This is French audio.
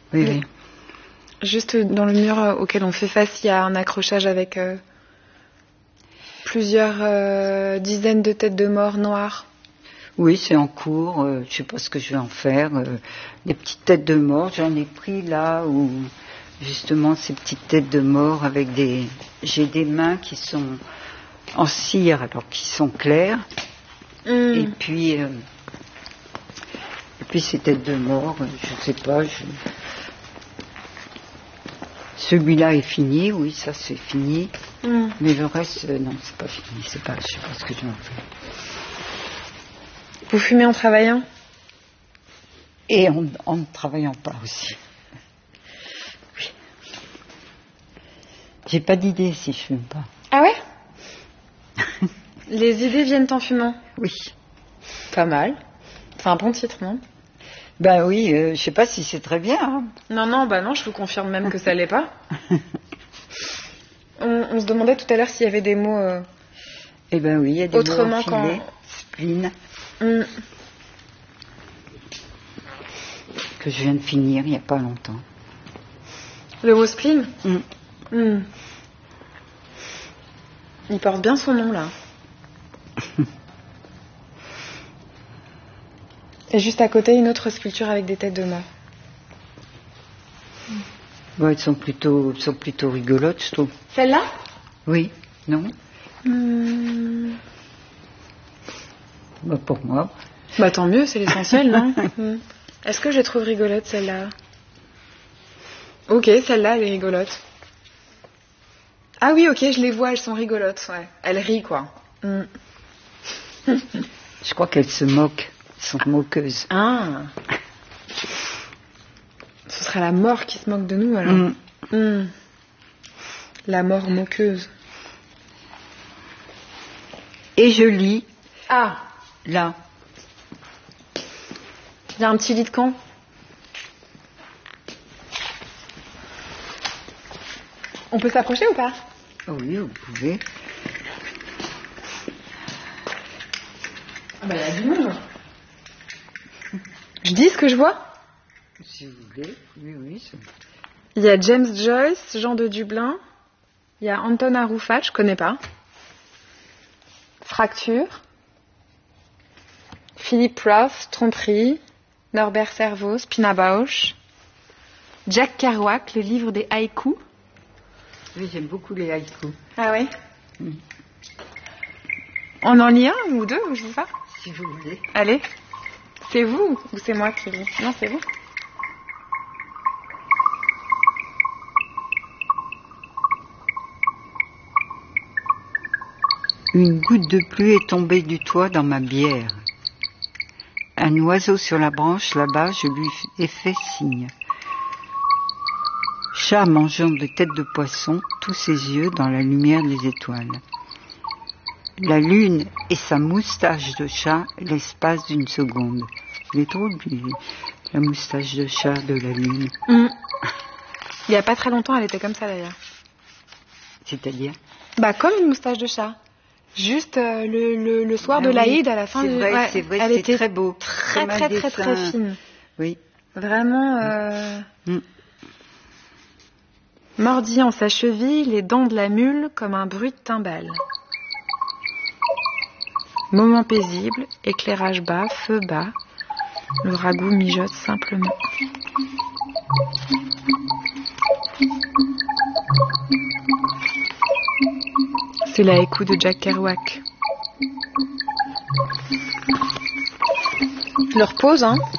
Oui, oui. Juste dans le mur auquel on fait face, il y a un accrochage avec plusieurs dizaines de têtes de mort noires. Oui, c'est en cours. Je sais pas ce que je vais en faire. Des petites têtes de mort, j'en ai pris là où justement ces petites têtes de mort avec des. J'ai des mains qui sont en cire, alors qui sont claires. Et puis ces têtes de mort, je sais pas. Celui-là est fini, oui, ça c'est fini. Mais le reste, non, c'est pas fini. Je sais pas ce que je vais en faire. Vous fumez en travaillant? Et en ne travaillant pas aussi. Oui. J'ai pas d'idée si je fume pas. Ah ouais? Les idées viennent en fumant? Oui. Pas mal. C'est un bon titre, non? Ben oui, je sais pas si c'est très bien. Hein. Non, je vous confirme même que ça l'est pas. On se demandait tout à l'heure s'il y avait des mots... Eh ben oui, il y a des autrement mots affilés. Spleen. Que je viens de finir il n'y a pas longtemps. Le mot spleen? Il porte bien son nom, là. Et juste à côté, une autre sculpture avec des têtes de mort. Ouais, elles sont plutôt rigolotes, je trouve. Celle-là? Oui, non Bah pour moi. Bah tant mieux, c'est l'essentiel, non? Est-ce que je les trouve rigolotes, celle-là? Ok, celle-là, elle est rigolote. Ah oui, ok, je les vois, elles sont rigolotes, ouais. Elles rient, quoi. Je crois qu'elles se moquent. Elles sont moqueuses. Ah. Ce sera la mort qui se moque de nous, alors. La mort moqueuse. Et je lis. Ah. Là. Il y a un petit lit de camp. On peut s'approcher ou pas? Oui, vous pouvez. Ah bah il y a du monde. Je dis ce que je vois? Si vous voulez, oui. Il y a James Joyce, Jean de Dublin. Il y a Anton Arufat, je connais pas. Fracture. Philippe Roth, Tromperie. Norbert Servos, Pina Bausch. Jack Kerouac, le livre des haïkus. Oui, j'aime beaucoup les haïkus. Ah ouais? On en lit un ou deux, je sais pas. Si vous voulez. Allez. C'est vous ou c'est moi qui lis? Non, c'est vous. Une goutte de pluie est tombée du toit dans ma bière. Un oiseau sur la branche là-bas, je lui ai fait signe. Chat mangeant des têtes de poisson, tous ses yeux dans la lumière des étoiles. La lune et sa moustache de chat, l'espace d'une seconde. Il est drôle, la moustache de chat de la lune. Il n'y a pas très longtemps, elle était comme ça d'ailleurs. C'est-à-dire? Bah comme une moustache de chat. Juste le soir de l'Aïd, à la fin c'est du... vrai, ouais, c'est vrai, elle c'est était très beau. Très fine. Oui. Vraiment... Mordillant sa cheville, les dents de la mule comme un bruit de timbale. Moment paisible, éclairage bas, feu bas. Le ragoût mijote simplement. C'est la haïku de Jack Kerouac. Je le repose, hein.